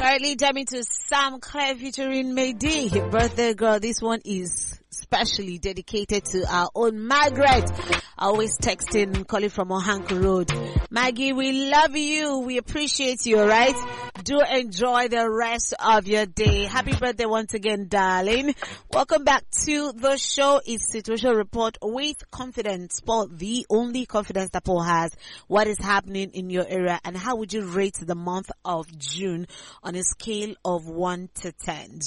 Currently jamming to Sam Claire featuring Mayday, Birthday Girl. This one is specially dedicated to our own Margaret. Always texting, calling from Ohank Road. Maggie, we love you. We appreciate you, alright? Do enjoy the rest of your day. Happy birthday once again, darling. Welcome back to the show. It's Situation Report with Confidence. Paul, the only confidence that Paul has. What is happening in your area and how would you rate the month of June on a scale of 1 to 10?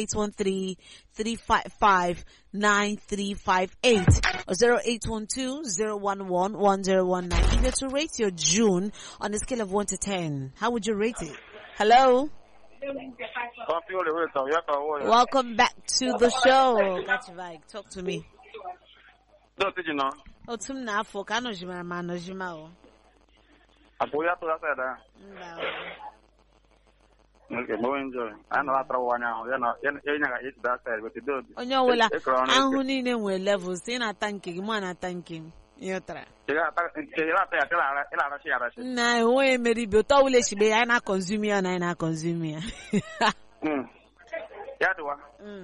0813-355-9358 or 0812-011-1019. If you're to rate your June on a scale of 1 to 10, how would you rate it? Hello? Welcome back to the show. Gotcha, Vike. Talk to me. What did you know? Oh, tum na for kanojima manojima. Apoya to that. Okay, mo enjoy. I know after 1 hour. You know that side, but you do. Onyo wala. Ahu ni ne we levels. Ina thanking, mo na thanking. Yotra. Na we meri bi to wule shibe ya na consume ya na na consume ya. Ya do.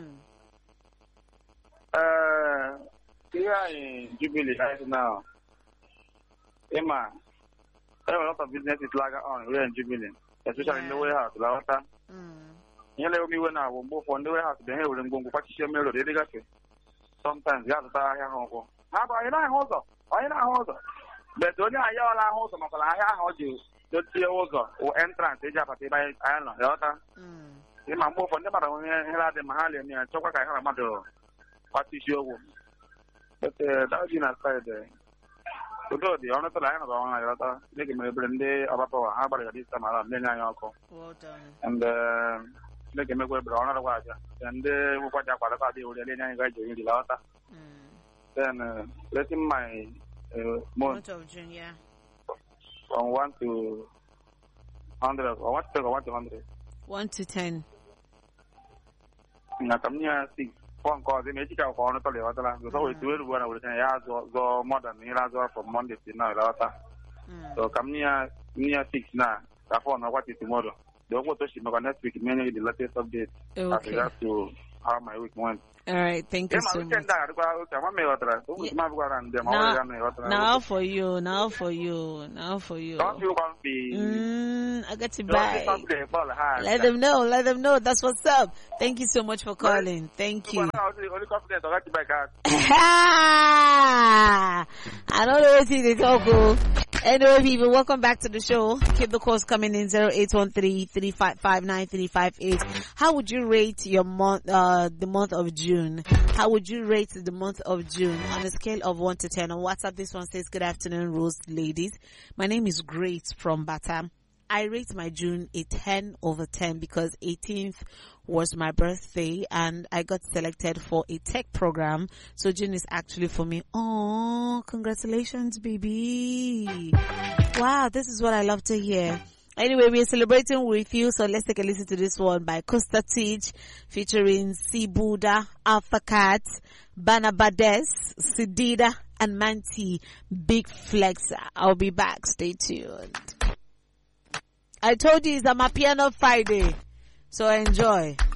Here in Jubilee right now. Emma, there are a lot of businesses like on here in Jubilee, especially in the warehouse. Lawata. You let me when I will move on the warehouse. Then we will go to Patricia Melo. They got it. Sometimes you have to tie your home. How about you? Also, I know also. But don't you have a house? I have you. Don't see also or entrance. They just by Ireland. Lawata. In my move on the matter when you had the Mahali and Choka Haramado. Patricia. But that's in a side there. So the honor to line of our make me blend about how about this time around Nenayako. Well done. And make me go brown or water. And what about the Lena guy doing the latter. Then let him my month of June, yeah. From 1 to 100 or what to 1 to 100. 1 to 10. Nakamia 6. Phone calls in medical corner to the other. So we do it when I was go more than from Monday to now. So come near 6 now. I found out what is tomorrow. The go to Shimoga next week, many the latest update. Okay. As to how my week went. All right, thank you so much. Now for you. Don't you want me? I got to buy. Let them know. That's what's up. Thank you so much for calling. Thank you. I don't know what they talk. Anyway, people, welcome back to the show. Keep the calls coming in 0813-355-9358. How would you rate your month, the month of June? How would you rate the month of June on a scale of 1 to 10? On WhatsApp, this one says, good afternoon, Rose ladies. My name is Grace from Batam. I rate my June a 10 over 10 because 18th was my birthday and I got selected for a tech program. So June is actually for me. Oh, congratulations, baby. Wow, this is what I love to hear. Anyway, we are celebrating with you, so let's take a listen to this one by Costa Teach featuring C. Buddha, Alpha Cat, Banabades, Sidida, and Manti, Big Flexer. I'll be back. Stay tuned. I told you it's a Piano Friday, so enjoy.